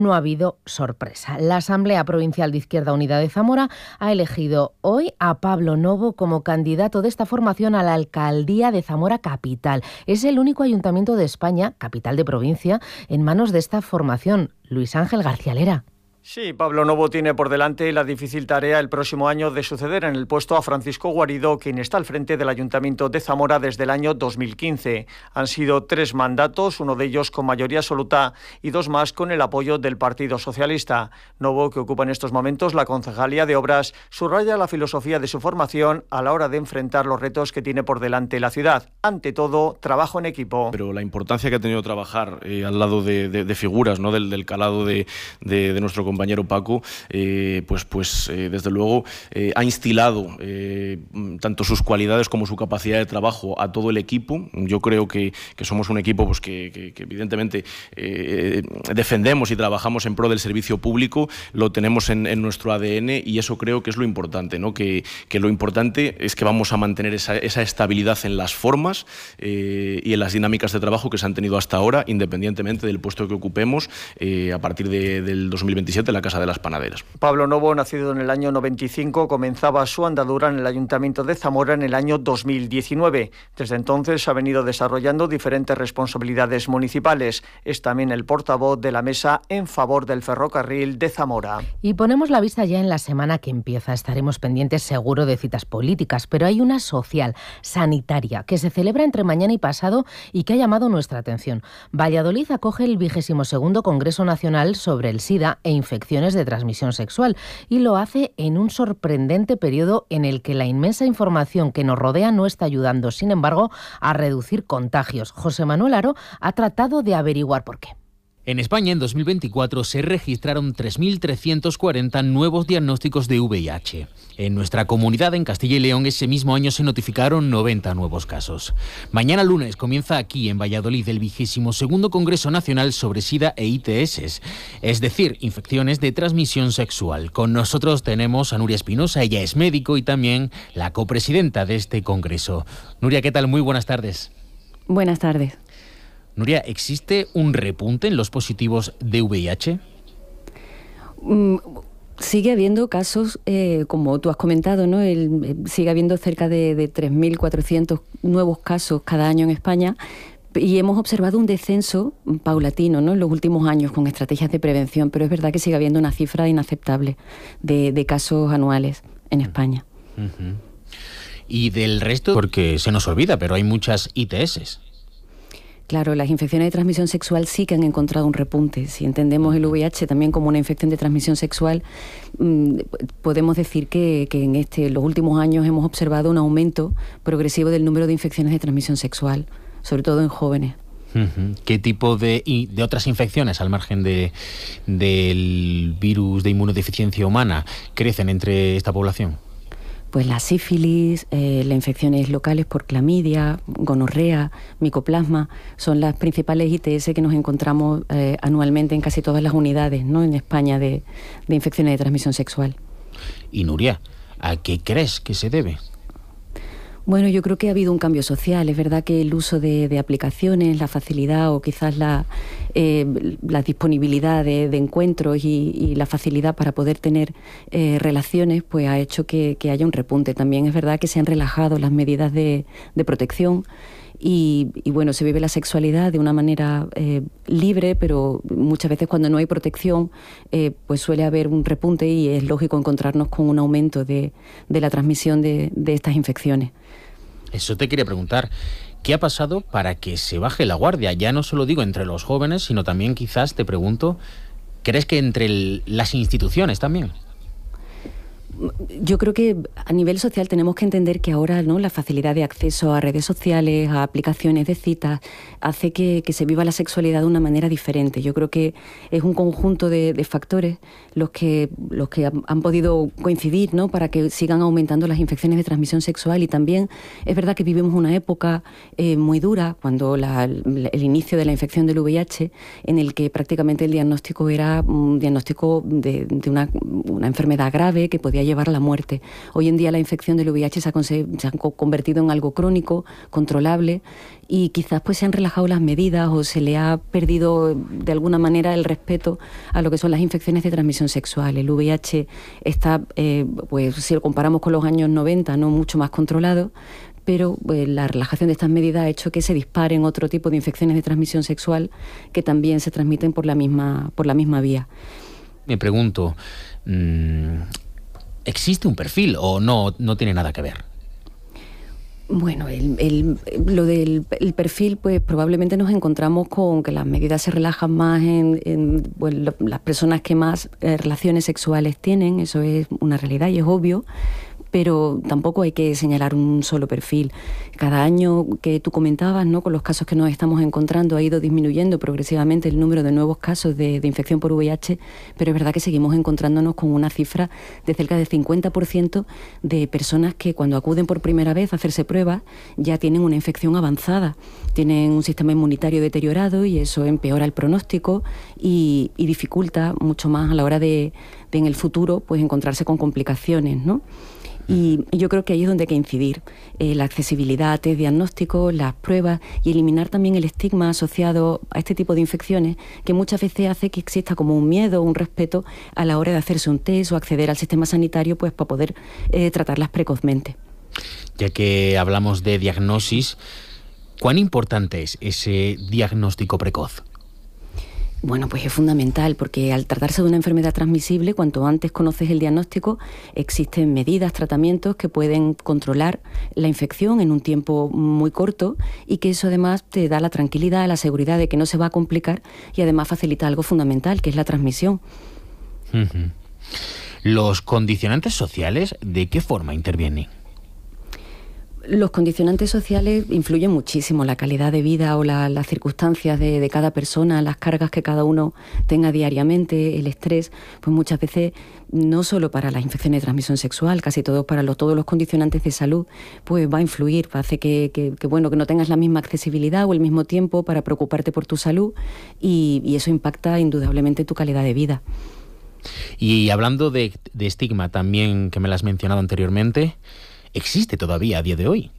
No ha habido sorpresa. La Asamblea Provincial de Izquierda Unida de Zamora ha elegido hoy a Pablo Novo como candidato de esta formación a la alcaldía de Zamora Capital. Es el único ayuntamiento de España, capital de provincia, en manos de esta formación. Luis Ángel García Lera. Sí, Pablo Novo tiene por delante la difícil tarea el próximo año de suceder en el puesto a Francisco Guarido, quien está al frente del Ayuntamiento de Zamora desde el año 2015. Han sido 3 mandatos, uno de ellos con mayoría absoluta y 2 más con el apoyo del Partido Socialista. Novo, que ocupa en estos momentos la Concejalía de Obras, subraya la filosofía de su formación a la hora de enfrentar los retos que tiene por delante la ciudad. Ante todo, trabajo en equipo. Pero la importancia que ha tenido trabajar al lado de figuras, ¿no? del calado de nuestro compañero Paco, desde luego ha instilado tanto sus cualidades como su capacidad de trabajo a todo el equipo. Yo creo que somos un equipo que evidentemente defendemos y trabajamos en pro del servicio público, lo tenemos en nuestro ADN y eso creo que es lo importante, ¿no? Que lo importante es que vamos a mantener esa estabilidad en las formas y en las dinámicas de trabajo que se han tenido hasta ahora, independientemente del puesto que ocupemos a partir del 2027 la Casa de las Panaderas. Pablo Novo, nacido en el año 95, comenzaba su andadura en el Ayuntamiento de Zamora en el año 2019. Desde entonces ha venido desarrollando diferentes responsabilidades municipales. Es también el portavoz de la Mesa en favor del ferrocarril de Zamora. Y ponemos la vista ya en la semana que empieza. Estaremos pendientes seguro de citas políticas, pero hay una social, sanitaria, que se celebra entre mañana y pasado y que ha llamado nuestra atención. Valladolid acoge el 22º Congreso Nacional sobre el SIDA e infecciones de transmisión sexual y lo hace en un sorprendente periodo en el que la inmensa información que nos rodea no está ayudando, sin embargo, a reducir contagios. José Manuel Aro ha tratado de averiguar por qué. En España, en 2024, se registraron 3.340 nuevos diagnósticos de VIH. En nuestra comunidad, en Castilla y León, ese mismo año se notificaron 90 nuevos casos. Mañana lunes comienza aquí, en Valladolid, el 22º Congreso Nacional sobre SIDA e ITS, es decir, infecciones de transmisión sexual. Con nosotros tenemos a Nuria Espinosa, ella es médico y también la copresidenta de este congreso. Nuria, ¿qué tal? Muy buenas tardes. Buenas tardes. Nuria, ¿existe un repunte en los positivos de VIH? Sigue habiendo casos, como tú has comentado, ¿no? Sigue habiendo cerca de 3.400 nuevos casos cada año en España y hemos observado un descenso paulatino, ¿no? En los últimos años con estrategias de prevención, pero es verdad que sigue habiendo una cifra inaceptable de casos anuales en España. Uh-huh. Y del resto, porque se nos olvida, pero hay muchas ITS. Claro, las infecciones de transmisión sexual sí que han encontrado un repunte. Si entendemos el VIH también como una infección de transmisión sexual, podemos decir que en los últimos años hemos observado un aumento progresivo del número de infecciones de transmisión sexual, sobre todo en jóvenes. Uh-huh. ¿Qué tipo de otras infecciones, al margen del virus de inmunodeficiencia humana, crecen entre esta población? Pues la sífilis, las infecciones locales por clamidia, gonorrea, micoplasma, son las principales ITS que nos encontramos anualmente en casi todas las unidades, ¿no? En España de infecciones de transmisión sexual. Y Nuria, ¿a qué crees que se debe? Bueno, yo creo que ha habido un cambio social. Es verdad que el uso de aplicaciones, la facilidad o quizás la disponibilidad de encuentros y la facilidad para poder tener relaciones, pues ha hecho que haya un repunte. También es verdad que se han relajado las medidas de protección y bueno, se vive la sexualidad de una manera libre, pero muchas veces cuando no hay protección, pues suele haber un repunte y es lógico encontrarnos con un aumento de la transmisión de estas infecciones. Eso te quería preguntar. ¿Qué ha pasado para que se baje la guardia? Ya no solo digo entre los jóvenes, sino también quizás te pregunto, ¿crees que entre las instituciones también? Yo creo que a nivel social tenemos que entender que ahora, ¿no?, la facilidad de acceso a redes sociales, a aplicaciones de citas, hace que se viva la sexualidad de una manera diferente. Yo creo que es un conjunto de factores los que han podido coincidir, ¿no?, para que sigan aumentando las infecciones de transmisión sexual. Y también es verdad que vivimos una época muy dura, cuando el inicio de la infección del VIH, en el que prácticamente el diagnóstico era un diagnóstico de una enfermedad grave que podía llevar llevar a la muerte. Hoy en día la infección del VIH se ha convertido en algo crónico, controlable, y quizás pues se han relajado las medidas o se le ha perdido de alguna manera el respeto a lo que son las infecciones de transmisión sexual. El VIH está, pues si lo comparamos con los años 90, no mucho más controlado, pero la relajación de estas medidas ha hecho que se disparen otro tipo de infecciones de transmisión sexual que también se transmiten por la misma vía. Me pregunto, ¿existe un perfil o no tiene nada que ver? Bueno, lo del perfil, pues probablemente nos encontramos con que las medidas se relajan más en las personas que más relaciones sexuales tienen. Eso es una realidad y es obvio, pero tampoco hay que señalar un solo perfil. Cada año que tú comentabas, ¿no?, con los casos que nos estamos encontrando, ha ido disminuyendo progresivamente el número de nuevos casos de infección por VIH, pero es verdad que seguimos encontrándonos con una cifra de cerca del 50% de personas que cuando acuden por primera vez a hacerse pruebas ya tienen una infección avanzada, tienen un sistema inmunitario deteriorado y eso empeora el pronóstico y dificulta mucho más a la hora de en el futuro pues encontrarse con complicaciones, ¿no? Y yo creo que ahí es donde hay que incidir. La accesibilidad a test diagnósticos, las pruebas y eliminar también el estigma asociado a este tipo de infecciones que muchas veces hace que exista como un miedo, un respeto a la hora de hacerse un test o acceder al sistema sanitario pues para poder tratarlas precozmente. Ya que hablamos de diagnosis, ¿cuán importante es ese diagnóstico precoz? Bueno, pues es fundamental porque al tratarse de una enfermedad transmisible, cuanto antes conoces el diagnóstico, existen medidas, tratamientos que pueden controlar la infección en un tiempo muy corto y que eso además te da la tranquilidad, la seguridad de que no se va a complicar y además facilita algo fundamental, que es la transmisión. ¿Los condicionantes sociales de qué forma intervienen? Los condicionantes sociales influyen muchísimo, la calidad de vida o las circunstancias de cada persona, las cargas que cada uno tenga diariamente, el estrés, pues muchas veces no solo para las infecciones de transmisión sexual, casi todos los condicionantes de salud, pues va a influir, hace que no tengas la misma accesibilidad o el mismo tiempo para preocuparte por tu salud y eso impacta indudablemente tu calidad de vida. Y hablando de estigma también, que me lo has mencionado anteriormente, ¿existe todavía a día de hoy?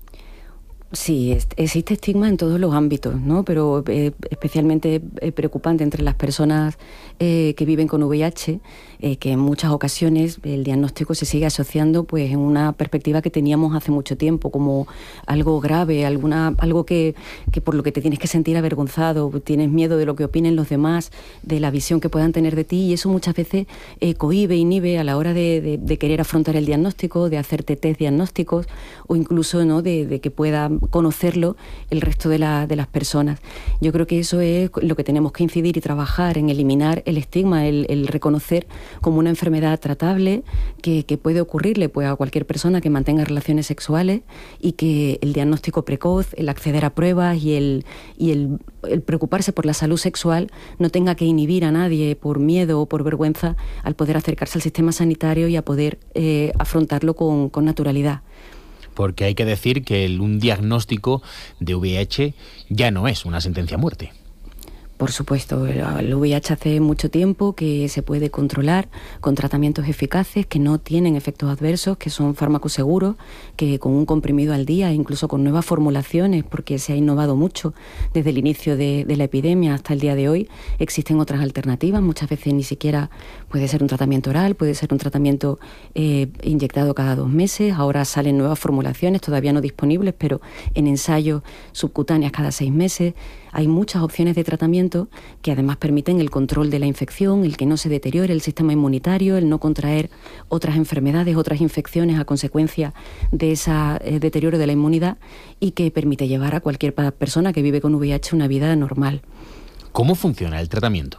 Sí, existe estigma en todos los ámbitos, ¿no? Pero especialmente preocupante entre las personas que viven con VIH, que en muchas ocasiones el diagnóstico se sigue asociando pues en una perspectiva que teníamos hace mucho tiempo, como algo grave, algo que por lo que te tienes que sentir avergonzado, tienes miedo de lo que opinen los demás, de la visión que puedan tener de ti, y eso muchas veces cohíbe, inhibe a la hora de querer afrontar el diagnóstico, de hacerte test diagnósticos o incluso, ¿no?, de que pueda conocerlo el resto de las personas. Yo creo que eso es lo que tenemos que incidir y trabajar, en eliminar el estigma, el reconocer como una enfermedad tratable que puede ocurrirle pues a cualquier persona que mantenga relaciones sexuales, y que el diagnóstico precoz, el acceder a pruebas y el preocuparse por la salud sexual no tenga que inhibir a nadie por miedo o por vergüenza al poder acercarse al sistema sanitario y a poder afrontarlo con naturalidad. Porque hay que decir que un diagnóstico de VIH ya no es una sentencia a muerte. Por supuesto, el VIH hace mucho tiempo que se puede controlar con tratamientos eficaces que no tienen efectos adversos, que son fármacos seguros, que con un comprimido al día, incluso con nuevas formulaciones, porque se ha innovado mucho desde el inicio de la epidemia hasta el día de hoy, existen otras alternativas. Muchas veces ni siquiera puede ser un tratamiento oral, puede ser un tratamiento inyectado cada 2 meses. Ahora salen nuevas formulaciones, todavía no disponibles, pero en ensayos subcutáneas cada 6 meses. Hay muchas opciones de tratamiento que además permiten el control de la infección, el que no se deteriore el sistema inmunitario, el no contraer otras enfermedades, otras infecciones a consecuencia de ese deterioro de la inmunidad, y que permite llevar a cualquier persona que vive con VIH una vida normal. ¿Cómo funciona el tratamiento?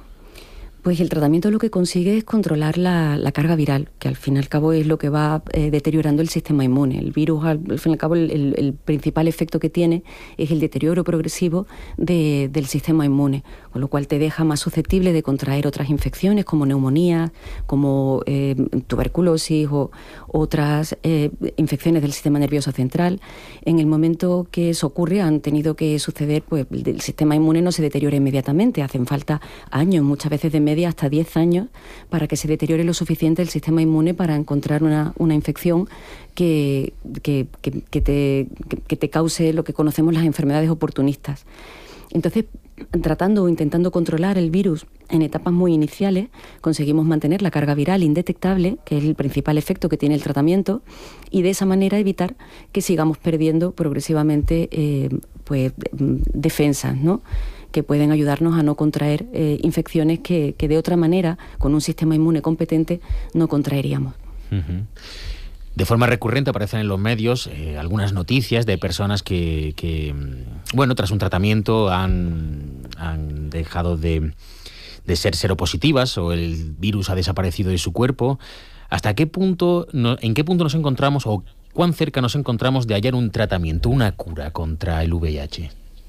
Pues el tratamiento lo que consigue es controlar la carga viral, que al fin y al cabo es lo que va deteriorando el sistema inmune. El virus, al fin y al cabo, el principal efecto que tiene es el deterioro progresivo del sistema inmune, con lo cual te deja más susceptible de contraer otras infecciones como neumonía, como tuberculosis o otras infecciones del sistema nervioso central. En el momento que eso ocurre han tenido que suceder, pues el sistema inmune no se deteriora inmediatamente, hacen falta años, muchas veces de media hasta 10 años para que se deteriore lo suficiente el sistema inmune para encontrar una infección que te cause lo que conocemos las enfermedades oportunistas. Entonces, tratando o intentando controlar el virus en etapas muy iniciales, conseguimos mantener la carga viral indetectable, que es el principal efecto que tiene el tratamiento, y de esa manera evitar que sigamos perdiendo progresivamente defensas, ¿no?, que pueden ayudarnos a no contraer infecciones que de otra manera, con un sistema inmune competente, no contraeríamos. Uh-huh. De forma recurrente aparecen en los medios algunas noticias de personas que tras un tratamiento han dejado de ser seropositivas o el virus ha desaparecido de su cuerpo. ¿En qué punto nos encontramos o cuán cerca nos encontramos de hallar un tratamiento, una cura contra el VIH?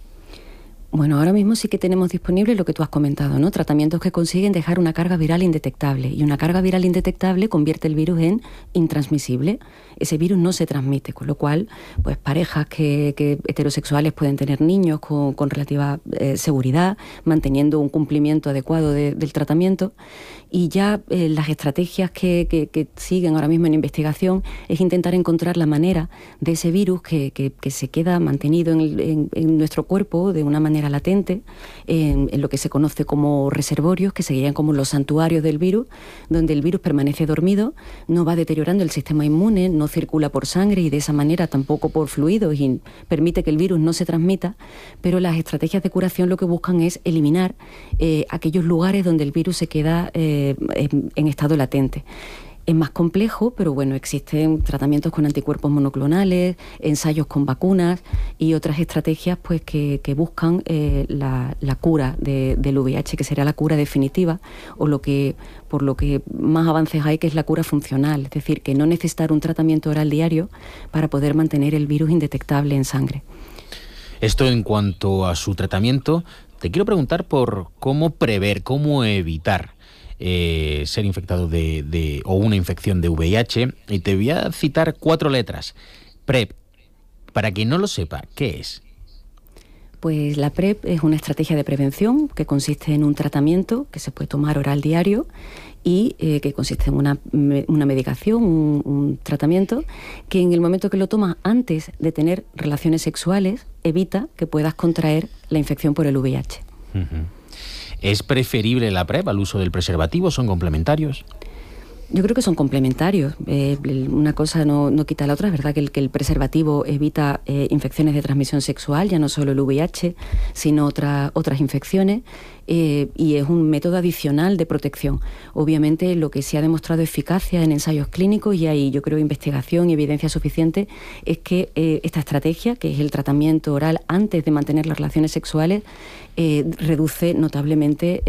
Bueno, ahora mismo sí que tenemos disponible lo que tú has comentado, ¿no? Tratamientos que consiguen dejar una carga viral indetectable. Y una carga viral indetectable convierte el virus en intransmisible. Ese virus no se transmite, con lo cual, pues parejas que heterosexuales pueden tener niños con relativa seguridad, manteniendo un cumplimiento adecuado del tratamiento. Y ya las estrategias que siguen ahora mismo en investigación es intentar encontrar la manera de ese virus que se queda mantenido en nuestro cuerpo de una manera latente, en lo que se conoce como reservorios, que serían como los santuarios del virus, donde el virus permanece dormido, no va deteriorando el sistema inmune, no circula por sangre y de esa manera tampoco por fluidos y permite que el virus no se transmita, pero las estrategias de curación lo que buscan es eliminar aquellos lugares donde el virus se queda en estado latente. Es más complejo, pero bueno, existen tratamientos con anticuerpos monoclonales, ensayos con vacunas y otras estrategias pues que buscan la cura del VIH, que sería la cura definitiva, o por lo que más avances hay, que es la cura funcional, es decir, que no necesitar un tratamiento oral diario para poder mantener el virus indetectable en sangre. Esto en cuanto a su tratamiento, te quiero preguntar por cómo prever, cómo evitar ser infectado o una infección de VIH, y te voy a citar 4 letras. PrEP. Para quien no lo sepa, ¿qué es? Pues la PrEP es una estrategia de prevención que consiste en un tratamiento que se puede tomar oral diario y que consiste en una medicación, un tratamiento que en el momento que lo tomas antes de tener relaciones sexuales evita que puedas contraer la infección por el VIH. Uh-huh. ¿Es preferible la PrEP al uso del preservativo? ¿Son complementarios? Yo creo que son complementarios. Una cosa no quita la otra. Es verdad que el preservativo evita infecciones de transmisión sexual, ya no solo el VIH, sino otras infecciones, y es un método adicional de protección. Obviamente, lo que se ha demostrado eficacia en ensayos clínicos, y hay, yo creo, investigación y evidencia suficiente, es que esta estrategia, que es el tratamiento oral antes de mantener las relaciones sexuales, reduce notablemente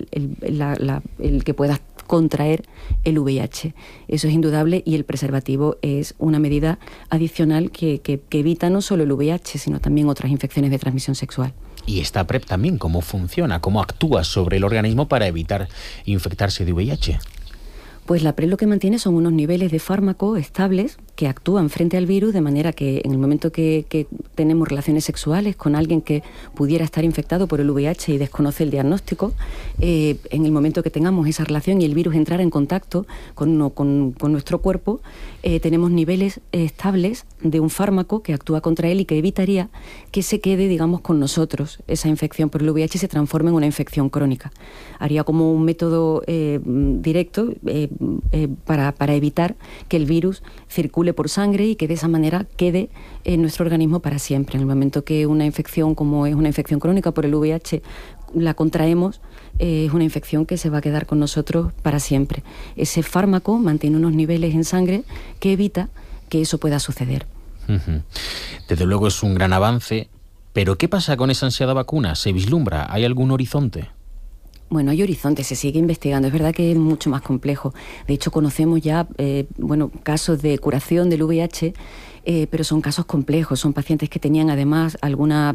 el que puedas contraer el VIH. Eso es indudable, y el preservativo es una medida adicional que evita no solo el VIH, sino también otras infecciones de transmisión sexual. ¿Y esta PrEP también cómo funciona? ¿Cómo actúa sobre el organismo para evitar infectarse de VIH? Pues la PrEP lo que mantiene son unos niveles de fármaco estables que actúan frente al virus, de manera que en el momento que tenemos relaciones sexuales con alguien que pudiera estar infectado por el VIH y desconoce el diagnóstico, en el momento que tengamos esa relación y el virus entrara en contacto con nuestro cuerpo, tenemos niveles estables de un fármaco que actúa contra él y que evitaría que se quede, digamos, con nosotros esa infección por el VIH y se transforme en una infección crónica. Haría como un método directo para evitar que el virus circule por sangre y que de esa manera quede en nuestro organismo para siempre. En el momento que una infección, como es una infección crónica por el VIH, la contraemos, es una infección que se va a quedar con nosotros para siempre. Ese fármaco mantiene unos niveles en sangre que evita que eso pueda suceder. Uh-huh. Desde luego es un gran avance, pero ¿qué pasa con esa ansiada vacuna? ¿Se vislumbra? ¿Hay algún horizonte? Bueno, hay horizontes, se sigue investigando. Es verdad que es mucho más complejo. De hecho, conocemos ya casos de curación del VIH pero son casos complejos, son pacientes que tenían además alguna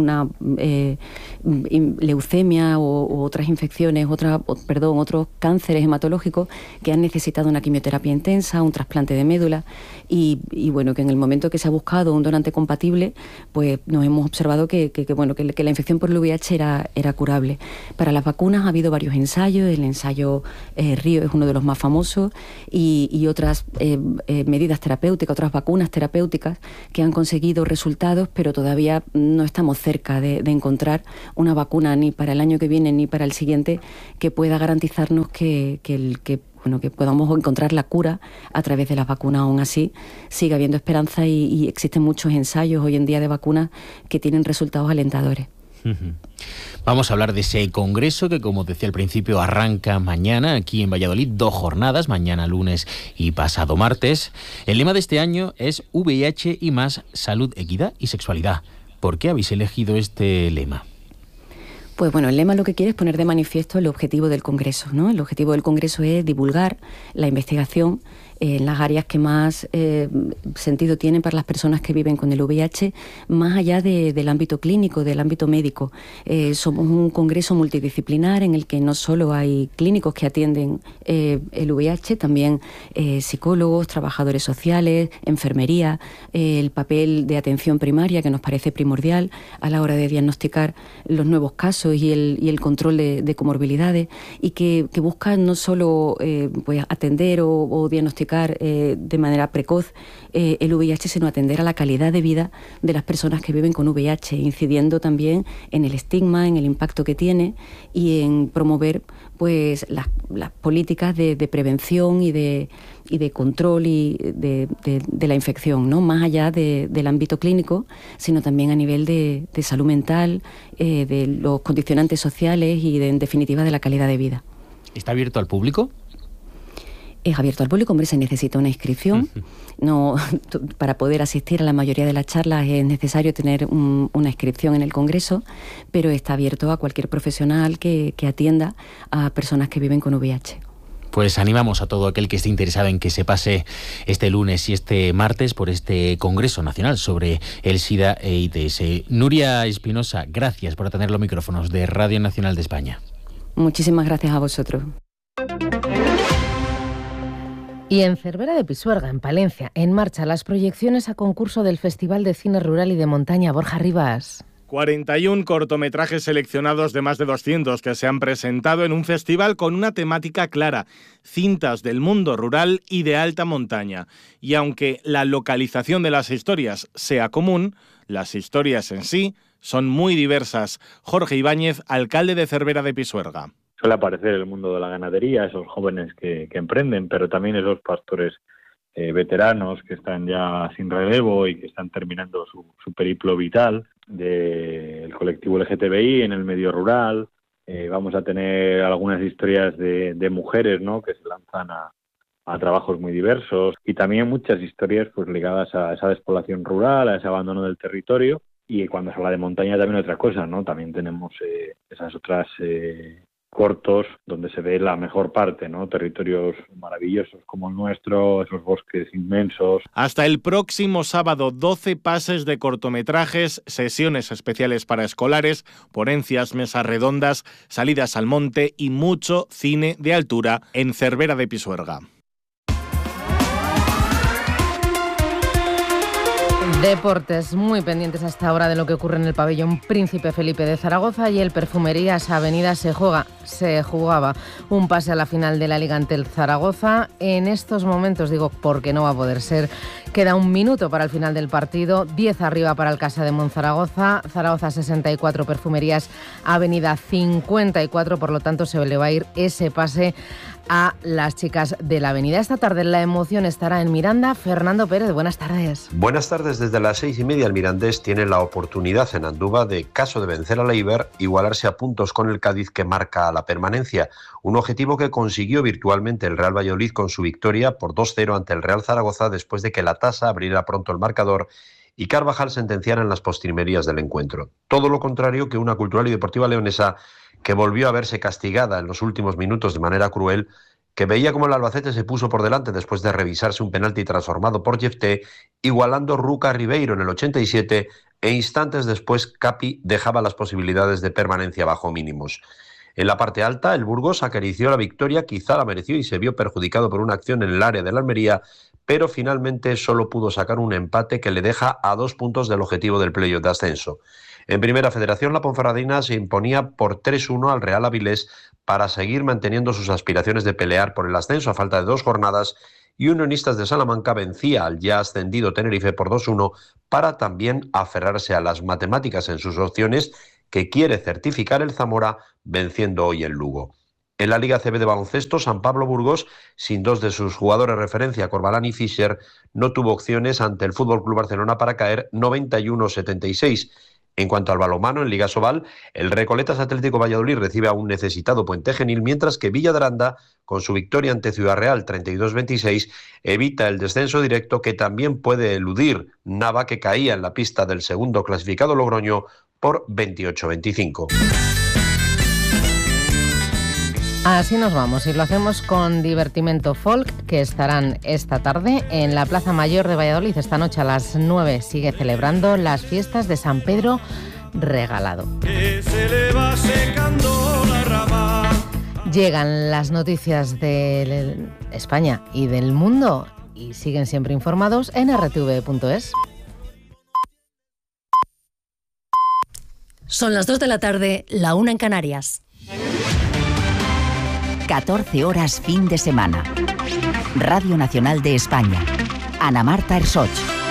leucemia o otras infecciones, otros cánceres hematológicos que han necesitado una quimioterapia intensa, un trasplante de médula y bueno, que en el momento que se ha buscado un donante compatible, pues nos hemos observado que la infección por el VIH era curable. Para las vacunas ha habido varios ensayos, el ensayo Río es uno de los más famosos y otras medidas terapéuticas, otras vacunas terapéuticas que han conseguido resultados, pero todavía no estamos cerca de encontrar una vacuna ni para el año que viene ni para el siguiente que pueda garantizarnos que podamos encontrar la cura a través de las vacunas. Aún así, sigue habiendo esperanza y existen muchos ensayos hoy en día de vacunas que tienen resultados alentadores. Vamos a hablar de ese congreso que, como decía al principio, arranca mañana aquí en Valladolid, 2 jornadas, mañana lunes y pasado martes. El lema de este año es VIH y más, salud, equidad y sexualidad. ¿Por qué habéis elegido este lema? Pues bueno, el lema lo que quiere es poner de manifiesto el objetivo del Congreso, ¿no? El objetivo del Congreso es divulgar la investigación en las áreas que más sentido tienen para las personas que viven con el VIH, más allá del ámbito clínico, del ámbito médico. Somos un congreso multidisciplinar en el que no solo hay clínicos que atienden el VIH, también psicólogos, trabajadores sociales, enfermería, el papel de atención primaria que nos parece primordial a la hora de diagnosticar los nuevos casos y el control de comorbilidades y que busca no solo atender o diagnosticar de manera precoz el VIH, sino atender a la calidad de vida de las personas que viven con VIH, incidiendo también en el estigma, en el impacto que tiene y en promover pues las políticas de prevención y de control y de la infección, ¿no? Más allá del ámbito clínico, sino también a nivel de salud mental, de los condicionantes sociales y en definitiva de la calidad de vida. ¿Está abierto al público? Es abierto al público, hombre, se necesita una inscripción. No, para poder asistir a la mayoría de las charlas es necesario tener una inscripción en el Congreso, pero está abierto a cualquier profesional que atienda a personas que viven con VIH. Pues animamos a todo aquel que esté interesado en que se pase este lunes y este martes por este Congreso Nacional sobre el SIDA e AIDS. Nuria Espinosa, gracias por atender los micrófonos de Radio Nacional de España. Muchísimas gracias a vosotros. Y en Cervera de Pisuerga, en Palencia, en marcha las proyecciones a concurso del Festival de Cine Rural y de Montaña. Borja Rivas. 41 cortometrajes seleccionados de más de 200 que se han presentado en un festival con una temática clara, cintas del mundo rural y de alta montaña. Y aunque la localización de las historias sea común, las historias en sí son muy diversas. Jorge Ibáñez, alcalde de Cervera de Pisuerga. Suele aparecer el mundo de la ganadería, esos jóvenes que emprenden, pero también esos pastores veteranos que están ya sin relevo y que están terminando su periplo vital, del colectivo LGTBI en el medio rural. Vamos a tener algunas historias de mujeres, ¿no?, que se lanzan a trabajos muy diversos y también muchas historias pues ligadas a esa despoblación rural, a ese abandono del territorio. Y cuando se habla de montaña también otra cosa, ¿no? También tenemos esas otras cortos donde se ve la mejor parte, ¿no? Territorios maravillosos como el nuestro, esos bosques inmensos. Hasta el próximo sábado, 12 pases de cortometrajes, sesiones especiales para escolares, ponencias, mesas redondas, salidas al monte y mucho cine de altura en Cervera de Pisuerga. Deportes, muy pendientes hasta ahora de lo que ocurre en el pabellón Príncipe Felipe de Zaragoza y el Perfumerías Avenida se jugaba un pase a la final de la Liga ante el Zaragoza. En estos momentos, digo porque no va a poder ser, queda un minuto para el final del partido, 10 arriba para el Casa de Monzaragoza, Zaragoza 64, Perfumerías Avenida 54, por lo tanto se le va a ir ese pase a las chicas de la avenida. Esta tarde la emoción estará en Miranda. Fernando Pérez, buenas tardes. Buenas tardes. Desde las 6:30 el Mirandés tiene la oportunidad en Andúba de, caso de vencer a la Eibar, igualarse a puntos con el Cádiz que marca la permanencia. Un objetivo que consiguió virtualmente el Real Valladolid con su victoria por 2-0 ante el Real Zaragoza después de que la Tasa abriera pronto el marcador y Carvajal sentenciara en las postrimerías del encuentro. Todo lo contrario que una Cultural y Deportiva Leonesa que volvió a verse castigada en los últimos minutos de manera cruel que veía como el Albacete se puso por delante después de revisarse un penalti transformado por Jefté, igualando Ruca Ribeiro en el 87, e instantes después Capi dejaba las posibilidades de permanencia bajo mínimos. En la parte alta, el Burgos acarició la victoria, quizá la mereció y se vio perjudicado por una acción en el área de la Almería, pero finalmente solo pudo sacar un empate que le deja a 2 puntos del objetivo del playoff de ascenso. En Primera Federación, la Ponferradina se imponía por 3-1 al Real Avilés para seguir manteniendo sus aspiraciones de pelear por el ascenso a falta de 2 jornadas, y Unionistas de Salamanca vencía al ya ascendido Tenerife por 2-1 para también aferrarse a las matemáticas en sus opciones, que quiere certificar el Zamora venciendo hoy el Lugo. En la Liga CB de baloncesto, San Pablo Burgos, sin 2 de sus jugadores referencia, Corbalán y Fischer, no tuvo opciones ante el FC Barcelona para caer 91-76. En cuanto al balonmano, en Liga Sobal, el Recoletas Atlético Valladolid recibe a un necesitado Puente Genil, mientras que Villa de Aranda, con su victoria ante Ciudad Real 32-26, evita el descenso directo que también puede eludir Nava, que caía en la pista del segundo clasificado Logroño por 28-25. Así nos vamos y lo hacemos con Divertimento Folk, que estarán esta tarde en la Plaza Mayor de Valladolid. Esta noche a las 9 sigue celebrando las fiestas de San Pedro Regalado. Llegan las noticias de España y del mundo y siguen siempre informados en rtv.es. Son las 2 de la tarde, la 1 en Canarias. 14 horas fin de semana. Radio Nacional de España. Ana Marta Ersoch.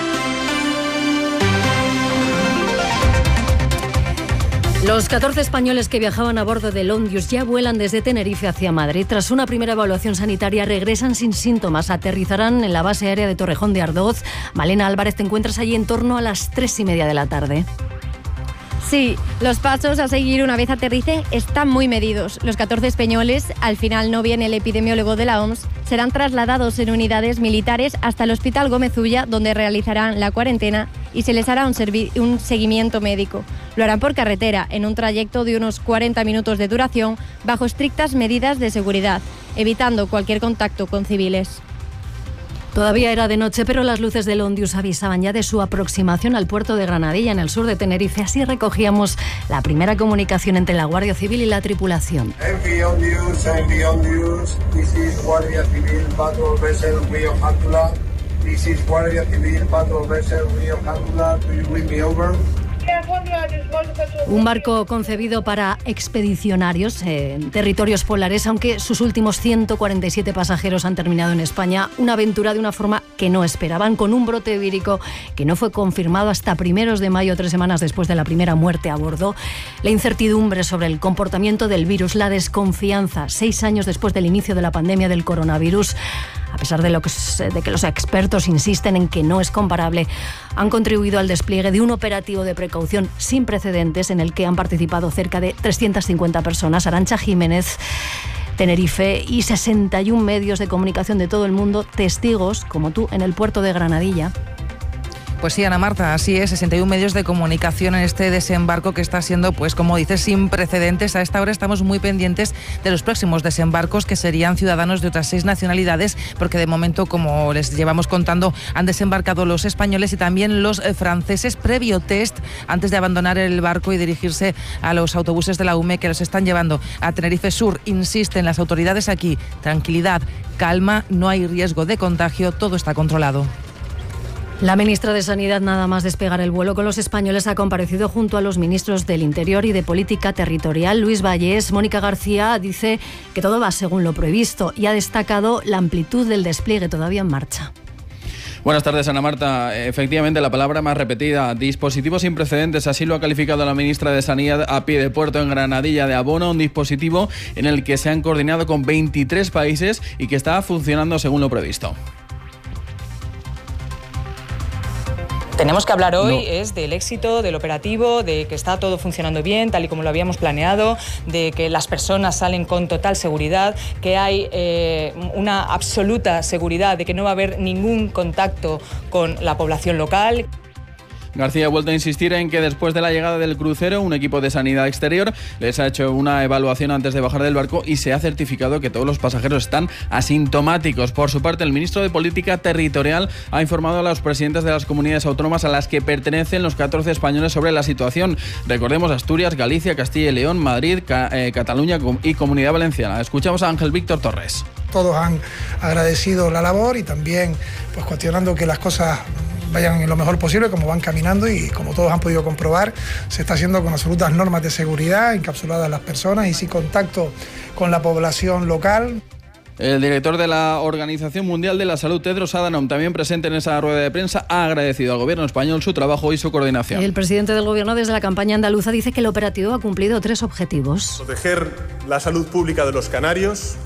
Los 14 españoles que viajaban a bordo del Ondius ya vuelan desde Tenerife hacia Madrid. Tras una primera evaluación sanitaria, regresan sin síntomas. Aterrizarán en la base aérea de Torrejón de Ardoz. Malena Álvarez, te encuentras allí en torno a las 3:30 de la tarde. Sí, los pasos a seguir una vez aterricen están muy medidos. Los 14 españoles, al final no viene el epidemiólogo de la OMS, serán trasladados en unidades militares hasta el Hospital Gómez Ulla, donde realizarán la cuarentena y se les hará un seguimiento médico. Lo harán por carretera, en un trayecto de unos 40 minutos de duración, bajo estrictas medidas de seguridad, evitando cualquier contacto con civiles. Todavía era de noche, pero las luces del Ondius avisaban ya de su aproximación al puerto de Granadilla, en el sur de Tenerife. Así recogíamos la primera comunicación entre la Guardia Civil y la tripulación. Envi Ondius, this is Guardia Civil Patrol Vessel Rio Jántula. This is Guardia Civil Patrol Vessel Rio Jántula. Do you read me over? Un barco concebido para expedicionarios en territorios polares, aunque sus últimos 147 pasajeros han terminado en España. Una aventura de una forma que no esperaban, con un brote vírico que no fue confirmado hasta primeros de mayo, 3 semanas después de la primera muerte a bordo. La incertidumbre sobre el comportamiento del virus, la desconfianza, 6 años después del inicio de la pandemia del coronavirus, a pesar de que los expertos insisten en que no es comparable, han contribuido al despliegue de un operativo de precaución sin precedentes en el que han participado cerca de 350 personas. Arantxa Jiménez, Tenerife, y 61 medios de comunicación de todo el mundo, testigos, como tú, en el puerto de Granadilla. Pues sí, Ana Marta, así es, 61 medios de comunicación en este desembarco que está siendo, pues como dices, sin precedentes. A esta hora estamos muy pendientes de los próximos desembarcos, que serían ciudadanos de otras 6 nacionalidades, porque de momento, como les llevamos contando, han desembarcado los españoles y también los franceses, previo test antes de abandonar el barco y dirigirse a los autobuses de la UME que los están llevando a Tenerife Sur. Insisten las autoridades aquí: tranquilidad, calma, no hay riesgo de contagio, todo está controlado. La ministra de Sanidad, nada más despegar el vuelo con los españoles, ha comparecido junto a los ministros del Interior y de Política Territorial, Luis Vallés. Mónica García dice que todo va según lo previsto y ha destacado la amplitud del despliegue todavía en marcha. Buenas tardes, Ana Marta. Efectivamente, la palabra más repetida, dispositivo sin precedentes, así lo ha calificado la ministra de Sanidad a pie de puerto en Granadilla de Abona, un dispositivo en el que se han coordinado con 23 países y que está funcionando según lo previsto. Tenemos que hablar hoy es del éxito del operativo, de que está todo funcionando bien, tal y como lo habíamos planeado, de que las personas salen con total seguridad, que hay una absoluta seguridad de que no va a haber ningún contacto con la población local. García ha vuelto a insistir en que después de la llegada del crucero, un equipo de sanidad exterior les ha hecho una evaluación antes de bajar del barco y se ha certificado que todos los pasajeros están asintomáticos. Por su parte, el ministro de Política Territorial ha informado a los presidentes de las comunidades autónomas a las que pertenecen los 14 españoles sobre la situación. Recordemos Asturias, Galicia, Castilla y León, Madrid, Cataluña y Comunidad Valenciana. Escuchamos a Ángel Víctor Torres. Todos han agradecido la labor y también pues cuestionando que las cosas vayan en lo mejor posible, como van caminando, y como todos han podido comprobar, se está haciendo con absolutas normas de seguridad, encapsuladas las personas y sin contacto con la población local. El director de la Organización Mundial de la Salud, Tedros Adhanom, también presente en esa rueda de prensa, ha agradecido al gobierno español su trabajo y su coordinación. El presidente del gobierno, desde la campaña andaluza, dice que el operativo ha cumplido 3 objetivos. Proteger la salud pública de los canarios,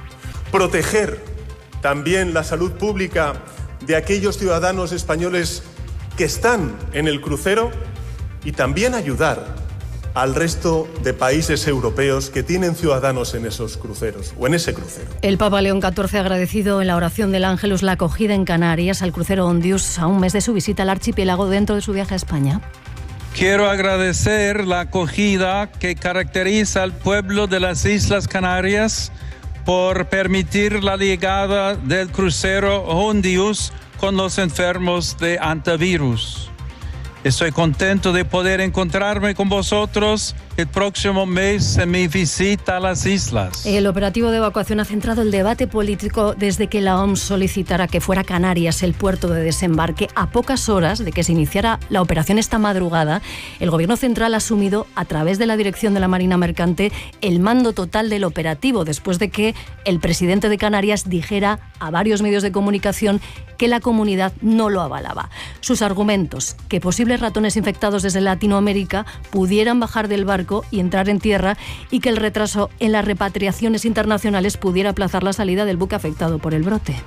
proteger también la salud pública de aquellos ciudadanos españoles que están en el crucero y también ayudar al resto de países europeos que tienen ciudadanos en esos cruceros o en ese crucero. El Papa León XIV ha agradecido en la oración del Ángelus la acogida en Canarias al crucero Ondius a un mes de su visita al archipiélago dentro de su viaje a España. Quiero agradecer la acogida que caracteriza al pueblo de las Islas Canarias por permitir la llegada del crucero Ondius con los enfermos de antivirus. Estoy contento de poder encontrarme con vosotros el próximo mes en mi visita a las islas. El operativo de evacuación ha centrado el debate político desde que la OMS solicitara que fuera Canarias el puerto de desembarque. A pocas horas de que se iniciara la operación esta madrugada, el Gobierno central ha asumido, a través de la Dirección de la Marina Mercante, el mando total del operativo, después de que el presidente de Canarias dijera a varios medios de comunicación que la comunidad no lo avalaba. Sus argumentos, que posibles ratones infectados desde Latinoamérica pudieran bajar del barco y entrar en tierra, y que el retraso en las repatriaciones internacionales pudiera aplazar la salida del buque afectado por el brote.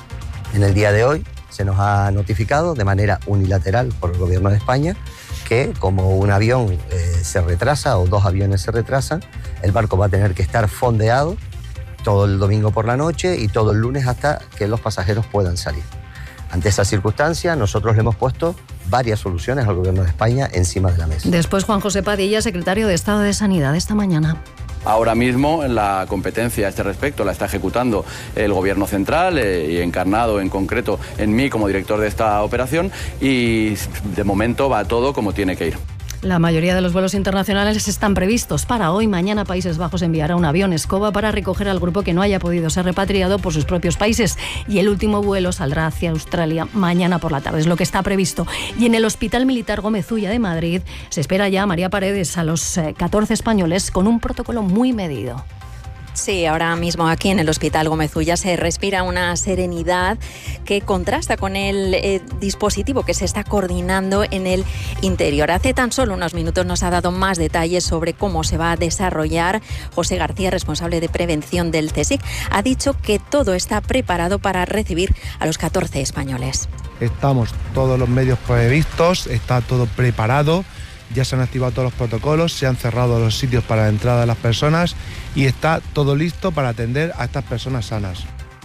En el día de hoy se nos ha notificado de manera unilateral por el Gobierno de España que, como un avión se retrasa o 2 aviones se retrasan, el barco va a tener que estar fondeado todo el domingo por la noche y todo el lunes hasta que los pasajeros puedan salir. Ante esa circunstancia, nosotros le hemos puesto varias soluciones al Gobierno de España encima de la mesa. Después, Juan José Padilla, secretario de Estado de Sanidad, esta mañana. Ahora mismo la competencia a este respecto la está ejecutando el Gobierno central y encarnado en concreto en mí como director de esta operación, y de momento va todo como tiene que ir. La mayoría de los vuelos internacionales están previstos para hoy. Mañana Países Bajos enviará un avión escoba para recoger al grupo que no haya podido ser repatriado por sus propios países. Y el último vuelo saldrá hacia Australia mañana por la tarde. Es lo que está previsto. Y en el Hospital Militar Gómez Ulla de Madrid se espera ya a María Paredes, a los 14 españoles, con un protocolo muy medido. Sí, ahora mismo aquí en el Hospital Gómez Ulla se respira una serenidad que contrasta con el dispositivo que se está coordinando en el interior. Hace tan solo unos minutos nos ha dado más detalles sobre cómo se va a desarrollar. José García, responsable de prevención del CSIC, ha dicho que todo está preparado para recibir a los 14 españoles. Estamos todos los medios previstos, está todo preparado. Ya se han activado todos los protocolos, se han cerrado los sitios para la entrada de las personas y está todo listo para atender a estas personas sanas.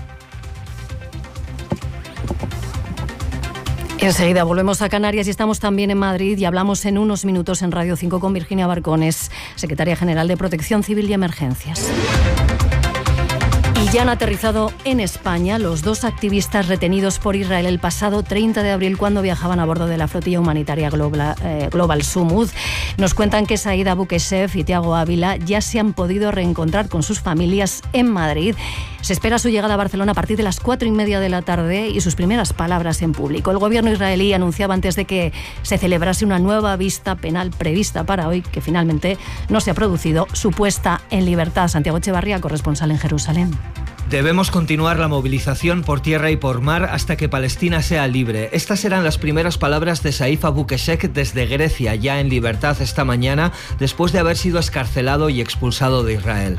Enseguida volvemos a Canarias y estamos también en Madrid y hablamos en unos minutos en Radio 5 con Virginia Barcones, secretaria general de Protección Civil y Emergencias. Y ya han aterrizado en España los 2 activistas retenidos por Israel el pasado 30 de abril cuando viajaban a bordo de la flotilla humanitaria Global Sumud. Nos cuentan que Said Abu Keshef y Tiago Ávila ya se han podido reencontrar con sus familias en Madrid. Se espera su llegada a Barcelona a partir de las 4:30 de la tarde y sus primeras palabras en público. El gobierno israelí anunciaba antes de que se celebrase una nueva vista penal prevista para hoy, que finalmente no se ha producido, su puesta en libertad. Santiago Echevarría, corresponsal en Jerusalén. Debemos continuar la movilización por tierra y por mar hasta que Palestina sea libre. Estas eran las primeras palabras de Saif Abu Keshef desde Grecia, ya en libertad esta mañana, después de haber sido escarcelado y expulsado de Israel.